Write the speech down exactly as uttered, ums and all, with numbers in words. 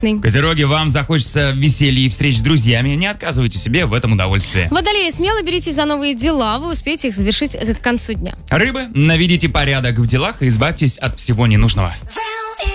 Козероги, вам захочется веселья и встреч с друзьями. Не отказывайте себе в этом удовольствии. Водолеи, смело беритесь за новые дела, вы успеете их завершить к концу дня. Рыбы, наведите порядок в делах и избавьтесь от всего ненужного.